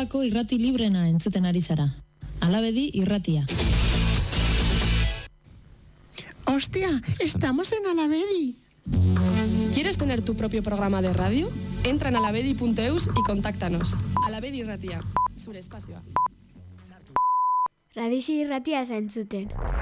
Arabako irrati librena entzuten ari zara. Alabedi irratia. ¡Hostia! ¡Estamos en Alabedi! ¿Quieres tener tu propio programa de radio? Entra en alabedi.eus y contáctanos. Alabedi irratia, zure espazioa. Radixi irratia zentzuten.